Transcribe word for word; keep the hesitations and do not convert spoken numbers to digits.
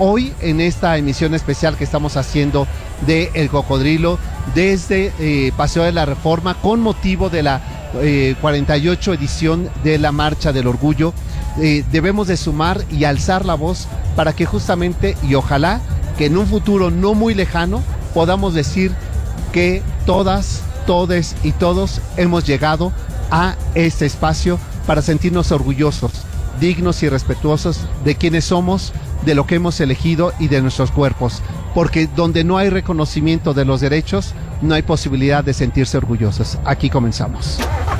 hoy en esta emisión especial que estamos haciendo de El Cocodrilo desde eh, Paseo de la Reforma con motivo de la eh, cuarenta y ocho edición de la Marcha del Orgullo. Eh, debemos de sumar y alzar la voz para que justamente y ojalá que en un futuro no muy lejano podamos decir que todas, todes y todos hemos llegado a este espacio para sentirnos orgullosos, dignos y respetuosos de quienes somos, de lo que hemos elegido y de nuestros cuerpos, porque donde no hay reconocimiento de los derechos, no hay posibilidad de sentirse orgullosos. Aquí comenzamos.